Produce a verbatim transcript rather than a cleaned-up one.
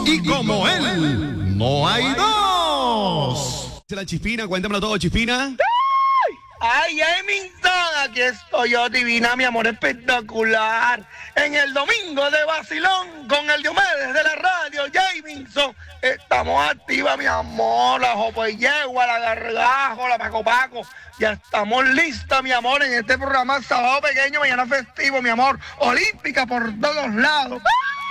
y como él no hay dos. La Chispina, cuéntamelo todo, Chispina. Ay, Jamington, aquí estoy yo, divina, mi amor, espectacular. En el domingo de vacilón con el Diomedes de la radio, Jamington. Estamos activas, mi amor, la Jopo y Yegua, la Gargajo, la Paco Paco. Ya estamos listas, mi amor, en este programa sábado pequeño, mañana festivo, mi amor. Olímpica por todos lados. ¡Ah!